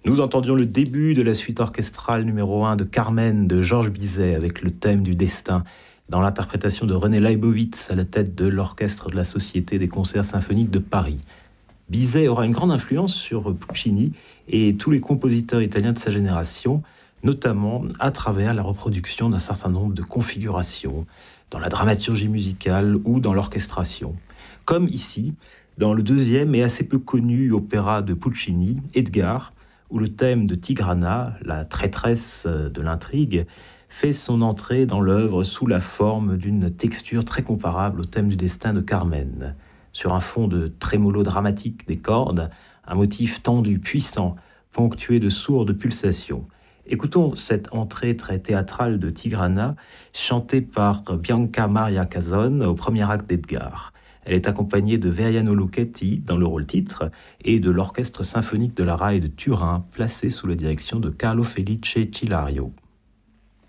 Nous entendions le début de la suite orchestrale numéro 1 de Carmen de Georges Bizet avec le thème du destin, dans l'interprétation de René Leibovitz à la tête de l'orchestre de la Société des concerts symphoniques de Paris. Bizet aura une grande influence sur Puccini et tous les compositeurs italiens de sa génération, notamment à travers la reproduction d'un certain nombre de configurations, dans la dramaturgie musicale ou dans l'orchestration. Comme ici, dans le deuxième et assez peu connu opéra de Puccini, Edgar, où le thème de Tigrana, la traîtresse de l'intrigue, fait son entrée dans l'œuvre sous la forme d'une texture très comparable au thème du destin de Carmen. Sur un fond de trémolo dramatique des cordes, un motif tendu, puissant, ponctué de sourdes pulsations. Écoutons cette entrée très théâtrale de Tigrana, chantée par Bianca Maria Casone au premier acte d'Edgar. Elle est accompagnée de Veriano Lucchetti dans le rôle titre et de l'Orchestre symphonique de la RAI de Turin, placé sous la direction de Carlo Felice Cilario.